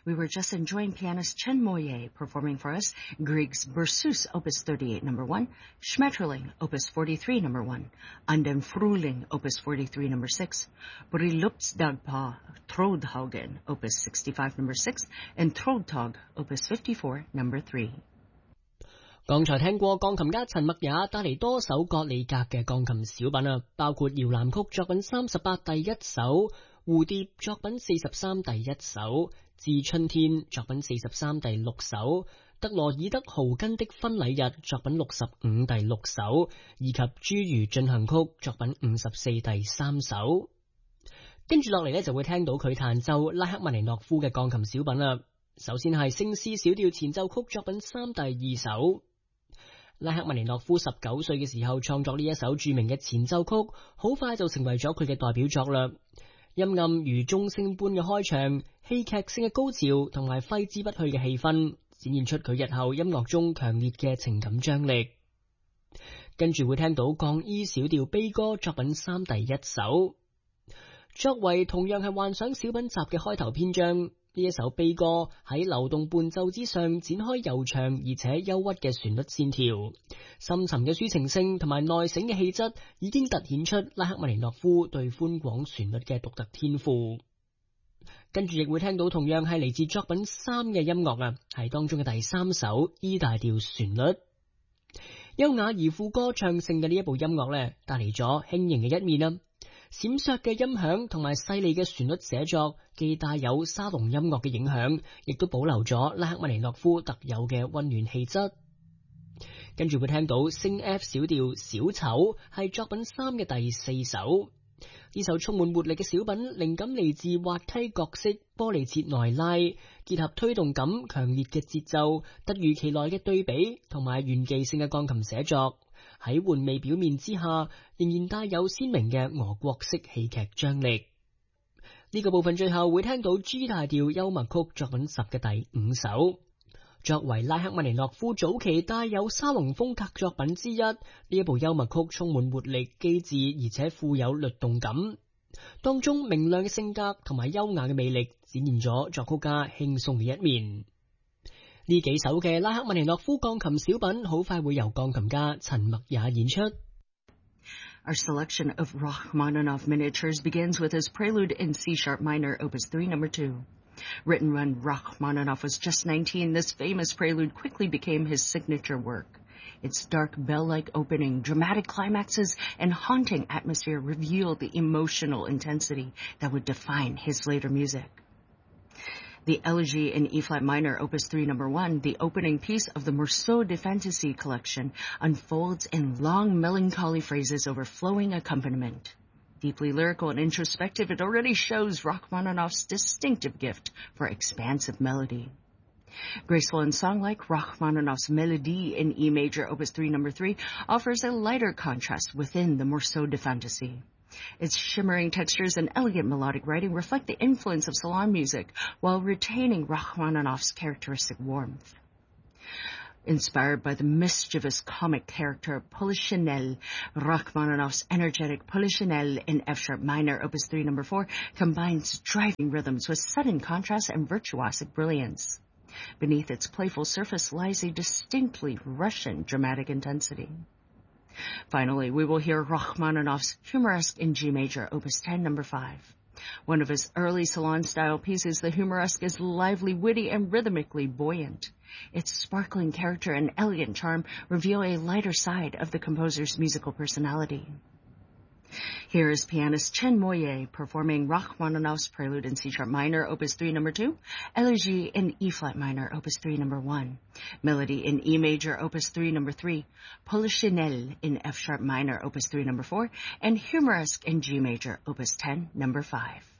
We were just enjoying pianist Chen Moye performing for us Grieg's Berceuse, Opus 38, number 1, Schmetterling, Opus 43, number 1, An den Frühling, Opus 43, number 6, Brilupsdagpa, Trodhaugen, Opus 65, number 6, and Trodtag, Opus 54, number 3. 剛才聽過鋼琴家陳默也帶嚟多首格里格嘅鋼琴小品啊，包括搖籃曲作品38第一首、蝴蝶作品43第一首、致春天作品43第6首、德羅爾德豪根的婚禮日作品65第6首，以及侏儒進行曲作品54第3首。跟住落嚟呢，就會聽到佢彈奏拉赫曼尼諾夫嘅鋼琴小品啦。首先係聖詩小調前奏曲作品3第2首。拉赫曼尼諾夫19歲嘅時候創作呢一首著名嘅前奏曲，好快就成為咗佢嘅代表作啦。陰暗如鐘聲般嘅開場，戲劇性嘅高潮同埋揮之不去嘅氣氛，展現出佢日後音樂中強烈嘅情感張力。跟住會聽到降 E 小調悲歌作品3第一首。作為同樣係幻想小品集嘅開頭篇章，呢一首悲歌喺流動伴奏之上展開悠長而且憂鬱嘅旋律線條，深沉嘅抒情性同埋內省嘅氣質已經突顯出拉赫曼尼諾夫對寬廣旋律嘅獨特天賦。跟住亦會聽到同樣係嚟自作品3嘅音樂啊，係當中嘅第3首 E 大調旋律。優雅而富歌唱性嘅呢一部音樂呢，帶嚟咗輕盈嘅一面啊。閃爍嘅音響同埋細膩嘅旋律寫作，既帶有沙龍音樂嘅影響，亦都保留咗拉赫曼尼諾夫特有嘅溫暖氣質。跟住會聽到升 F 小調小丑，係作品3嘅第4首。呢首充滿活力嘅小品，靈感嚟自滑稽角色波利切內拉，結合推動感強烈嘅節奏，突如其來嘅對比同埋炫技性嘅鋼琴寫作，喺玩味表面之下，仍然帶有鮮明嘅俄國式戲劇張力。呢個部分最後會聽到 G 大調幽默曲作品10嘅第5首。作為拉赫曼尼諾夫早期帶有沙龍風格作品之一，呢一部幽默曲充滿活力、機智，而且富有律動感。當中明亮嘅性格同埋優雅嘅魅力，展現咗作曲家輕鬆嘅一面。呢幾首嘅拉赫曼尼諾夫鋼琴小品，好快會由鋼琴家陳默也演出。 Our selection of Rachmaninoff miniatures begins with his Prelude in C-sharp minor, Opus 3, number 2. Written when Rachmaninoff was just 19, this famous prelude quickly became his signature work. Its dark bell-like opening, dramatic climaxes, and haunting atmosphere reveal the emotional intensity that would define his later music. The Elegy in E-flat minor, Opus 3, number 1, the opening piece of the Morceau de Fantaisie collection, unfolds in long melancholy phrases over flowing accompaniment. Deeply lyrical and introspective, it already shows Rachmaninoff's distinctive gift for expansive melody. Graceful and song-like, Rachmaninoff's Melodie in E major, Opus 3, number 3, offers a lighter contrast within the Morceau de Fantaisie. Its shimmering textures and elegant melodic writing reflect the influence of salon music while retaining Rachmaninoff's characteristic warmth. Inspired by the mischievous comic character Polichinelle, Rachmaninoff's energetic Polichinelle in F-sharp minor, Opus 3, number 4, combines driving rhythms with sudden contrast and virtuosic brilliance. Beneath its playful surface lies a distinctly Russian dramatic intensity. Finally, we will hear Rachmaninoff's Humoresque in G major, Opus 10, number 5. One of his early salon-style pieces, the Humoresque is lively, witty, and rhythmically buoyant. Its sparkling character and elegant charm reveal a lighter side of the composer's musical personality. Here is pianist Chen Moye performing Rachmaninoff's Prelude in C-sharp minor, Opus 3, number 2, Elegy in E-flat minor, Opus 3, number 1, Melody in E major, Opus 3, number 3, Polichinelle in F-sharp minor, Opus 3, number 4, and Humoresque in G major, Opus 10, number 5.